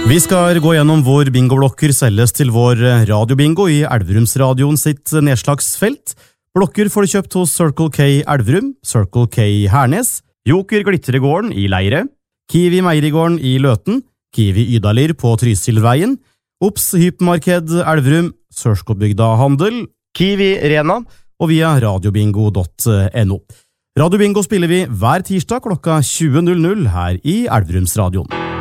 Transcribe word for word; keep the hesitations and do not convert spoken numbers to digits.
Vi skal gå gjennom hvor bingoblokker selges til vår radiobingo i Elverumsradioen sitt nedslagsfelt. Blokker får du kjøpt hos Circle K Elverum, Circle K Hernes, Joker Glitteregården i Leire, Kiwi Meierigården i Løten, Kiwi Ydalir på Trysilveien, Ops Hypermarked Elverum, Sørskobygda Handel, Kiwi Rena og via radiobingo punktum no. Radiobingo spiller vi hver tirsdag klokka tjue null null her i Elverumsradioen.